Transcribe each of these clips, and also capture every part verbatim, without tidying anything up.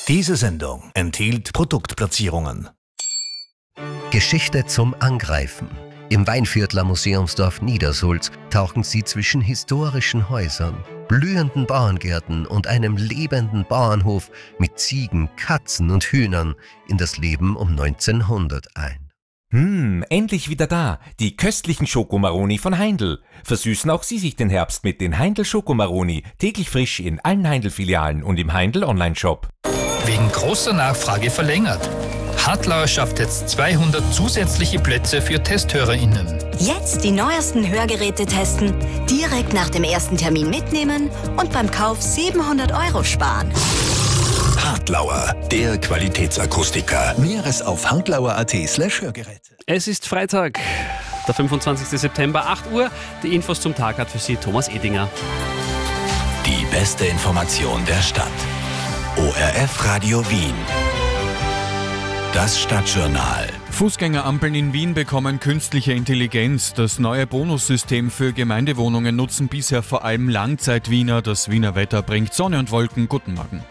Diese Sendung enthielt Produktplatzierungen. Geschichte zum Angreifen. Im Weinviertler Museumsdorf Niedersulz tauchen Sie zwischen historischen Häusern, blühenden Bauerngärten und einem lebenden Bauernhof mit Ziegen, Katzen und Hühnern in das Leben um neunzehnhundert ein. Hm, endlich wieder da. Die köstlichen Schokomaroni von Heindl. Versüßen auch Sie sich den Herbst mit den Heindl Schokomaroni. Täglich frisch in allen Heindl-Filialen und im Heindl Online-Shop. Wegen großer Nachfrage verlängert. Hartlauer schafft jetzt zweihundert zusätzliche Plätze für TesthörerInnen. Jetzt die neuesten Hörgeräte testen, direkt nach dem ersten Termin mitnehmen und beim Kauf siebenhundert Euro sparen. Hartlauer, der Qualitätsakustiker. Näheres auf hartlauer.at slash Hörgeräte. Es ist Freitag, der fünfundzwanzigster September, acht Uhr. Die Infos zum Tag hat für Sie Thomas Edinger. Die beste Information der Stadt. O R F Radio Wien. Das Stadtjournal. Fußgängerampeln in Wien bekommen künstliche Intelligenz. Das neue Bonussystem für Gemeindewohnungen nutzen bisher vor allem Langzeit-Wiener. Das Wiener Wetter bringt Sonne und Wolken. Guten Morgen.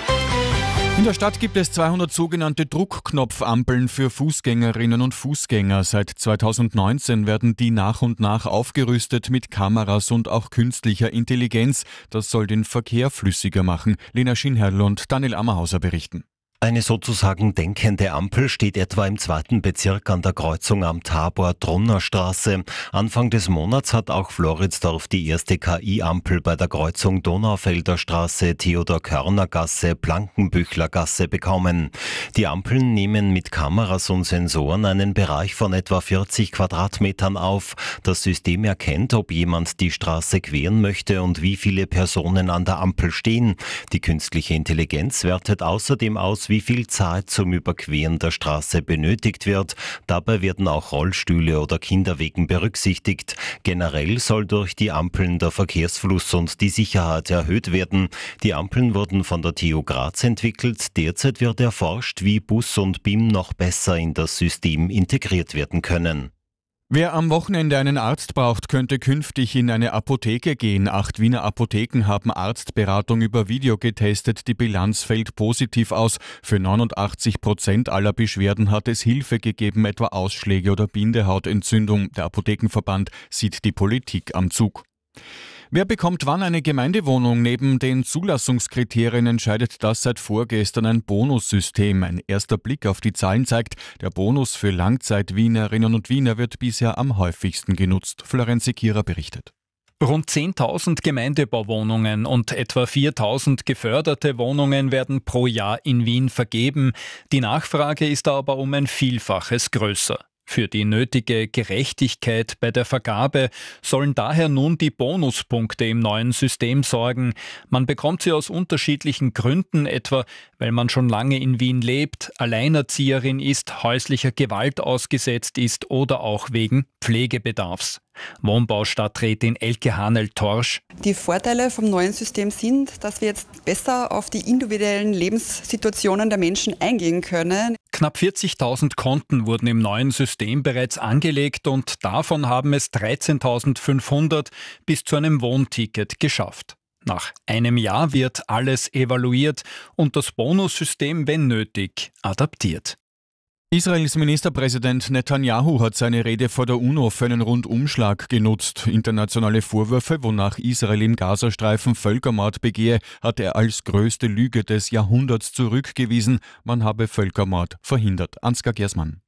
In der Stadt gibt es zweihundert sogenannte Druckknopfampeln für Fußgängerinnen und Fußgänger. Seit zweitausendneunzehn werden die nach und nach aufgerüstet mit Kameras und auch künstlicher Intelligenz. Das soll den Verkehr flüssiger machen. Lena Schinherl und Daniel Ammerhauser berichten. Eine sozusagen denkende Ampel steht etwa im zweiten Bezirk an der Kreuzung am Tabor-Trunner-Straße. Anfang des Monats hat auch Floridsdorf die erste K I-Ampel bei der Kreuzung Donaufelder Straße, Theodor-Körner-Gasse, Blankenbüchler-Gasse bekommen. Die Ampeln nehmen mit Kameras und Sensoren einen Bereich von etwa vierzig Quadratmetern auf. Das System erkennt, ob jemand die Straße queren möchte und wie viele Personen an der Ampel stehen. Die künstliche Intelligenz wertet außerdem aus, wie viel Zeit zum Überqueren der Straße benötigt wird. Dabei werden auch Rollstühle oder Kinderwegen berücksichtigt. Generell soll durch die Ampeln der Verkehrsfluss und die Sicherheit erhöht werden. Die Ampeln wurden von der T U Graz entwickelt. Derzeit wird erforscht, wie Bus und B I M noch besser in das System integriert werden können. Wer am Wochenende einen Arzt braucht, könnte künftig in eine Apotheke gehen. Acht Wiener Apotheken haben Arztberatung über Video getestet. Die Bilanz fällt positiv aus. Für neunundachtzig Prozent aller Beschwerden hat es Hilfe gegeben, etwa Ausschläge oder Bindehautentzündung. Der Apothekenverband sieht die Politik am Zug. Wer bekommt wann eine Gemeindewohnung? Neben den Zulassungskriterien entscheidet das seit vorgestern ein Bonussystem. Ein erster Blick auf die Zahlen zeigt, der Bonus für Langzeit-Wienerinnen und Wiener wird bisher am häufigsten genutzt. Florenz Sekira berichtet. Rund zehntausend Gemeindebauwohnungen und etwa viertausend geförderte Wohnungen werden pro Jahr in Wien vergeben. Die Nachfrage ist aber um ein Vielfaches größer. Für die nötige Gerechtigkeit bei der Vergabe sollen daher nun die Bonuspunkte im neuen System sorgen. Man bekommt sie aus unterschiedlichen Gründen, etwa weil man schon lange in Wien lebt, Alleinerzieherin ist, häuslicher Gewalt ausgesetzt ist oder auch wegen Pflegebedarfs. Wohnbaustadträtin Elke Hanel-Torsch. Die Vorteile vom neuen System sind, dass wir jetzt besser auf die individuellen Lebenssituationen der Menschen eingehen können. Knapp vierzigtausend Konten wurden im neuen System bereits angelegt und davon haben es dreizehntausendfünfhundert bis zu einem Wohnticket geschafft. Nach einem Jahr wird alles evaluiert und das Bonussystem, wenn nötig, adaptiert. Israels Ministerpräsident Netanyahu hat seine Rede vor der UNO für einen Rundumschlag genutzt. Internationale Vorwürfe, wonach Israel im Gazastreifen Völkermord begehe, hat er als größte Lüge des Jahrhunderts zurückgewiesen. Man habe Völkermord verhindert. Ansgar Gersmann.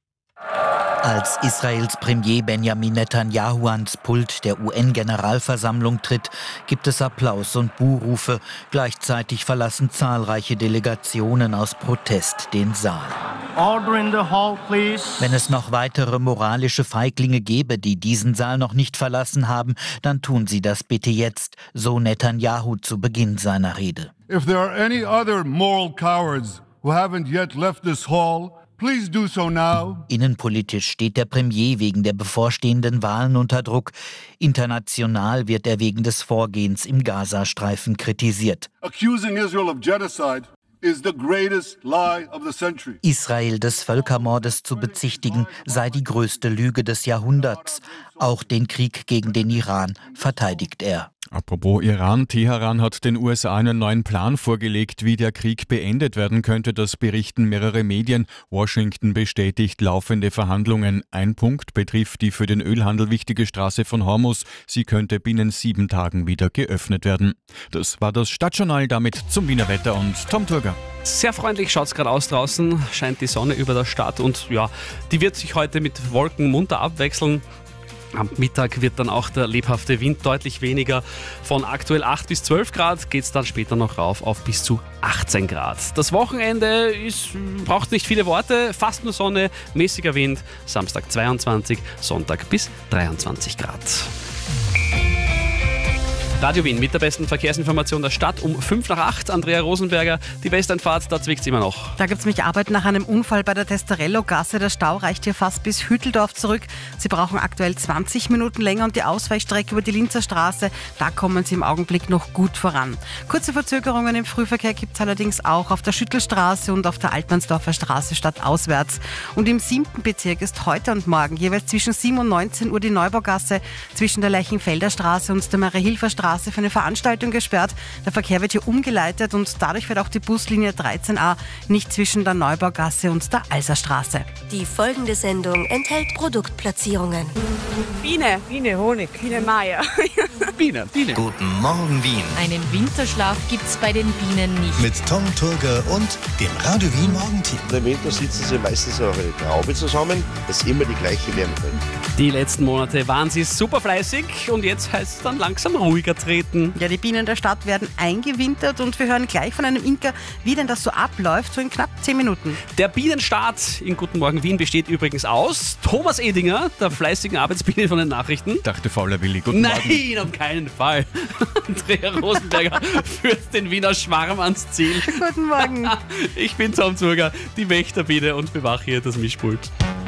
Als Israels Premier Benjamin Netanyahu ans Pult der U N-Generalversammlung tritt, gibt es Applaus und Buhrufe. Gleichzeitig verlassen zahlreiche Delegationen aus Protest den Saal. Order in the hall, please. Wenn es noch weitere moralische Feiglinge gäbe, die diesen Saal noch nicht verlassen haben, dann tun sie das bitte jetzt, so Netanyahu zu Beginn seiner Rede. If there are any other moral cowards who haven't yet left this hall, please do so now. Innenpolitisch steht der Premier wegen der bevorstehenden Wahlen unter Druck. International wird er wegen des Vorgehens im Gazastreifen kritisiert. Accusing Israel of genocide is the greatest lie of the century. Israel des Völkermordes zu bezichtigen, sei die größte Lüge des Jahrhunderts. Auch den Krieg gegen den Iran verteidigt er. Apropos Iran, Teheran hat den U S A einen neuen Plan vorgelegt, wie der Krieg beendet werden könnte. Das berichten mehrere Medien. Washington bestätigt laufende Verhandlungen. Ein Punkt betrifft die für den Ölhandel wichtige Straße von Hormuz. Sie könnte binnen sieben Tagen wieder geöffnet werden. Das war das Stadtjournal, damit zum Wiener Wetter und Tom Turger. Sehr freundlich schaut es gerade aus draußen, scheint die Sonne über der Stadt und ja, die wird sich heute mit Wolken munter abwechseln. Am Mittag wird dann auch der lebhafte Wind deutlich weniger. Von aktuell acht bis zwölf Grad geht es dann später noch rauf auf bis zu achtzehn Grad. Das Wochenende ist, braucht nicht viele Worte, fast nur Sonne, mäßiger Wind. Samstag zweiundzwanzig, Sonntag bis dreiundzwanzig Grad. Radio Wien mit der besten Verkehrsinformation der Stadt um fünf nach acht. Andrea Rosenberger, die Westeinfahrt, da zwickt es immer noch. Da gibt es mich Arbeit nach einem Unfall bei der Testarello-Gasse. Der Stau reicht hier fast bis Hütteldorf zurück. Sie brauchen aktuell zwanzig Minuten länger und die Ausweichstrecke über die Linzer Straße, da kommen Sie im Augenblick noch gut voran. Kurze Verzögerungen im Frühverkehr gibt es allerdings auch auf der Schüttelstraße und auf der Altmannsdorfer Straße stadtauswärts. Und im siebten Bezirk ist heute und morgen jeweils zwischen sieben und neunzehn Uhr die Neubaugasse zwischen der Lerchenfelder Straße und der Maria-Hilfer Straße für eine Veranstaltung gesperrt. Der Verkehr wird hier umgeleitet und dadurch wird auch die Buslinie dreizehn a nicht zwischen der Neubaugasse und der Alserstraße. Die folgende Sendung enthält Produktplatzierungen. Biene, Biene, Honig, Biene Meier. Biene, Biene. Guten Morgen Wien. Einen Winterschlaf gibt's bei den Bienen nicht. Mit Tom Turger und dem Radio Wien Morgenteam. Im Winter sitzen sie meistens auf einer Traube zusammen, das ist immer die gleiche Wärme drin. Die letzten Monate waren sie super fleißig und jetzt heißt es dann langsam ruhiger treten. Ja, die Bienen der Stadt werden eingewintert und wir hören gleich von einem Imker, wie denn das so abläuft, so in knapp zehn Minuten. Der Bienenstart in Guten Morgen Wien besteht übrigens aus Thomas Edinger, der fleißigen Arbeitsbiene von den Nachrichten. Ich dachte, fauler Willi, guten Nein, Morgen. Nein, auf keinen Fall. Andrea Rosenberger führt den Wiener Schwarm ans Ziel. Guten Morgen. Ich bin Tom Turger, die Wächterbiene und bewache hier das Mischpult.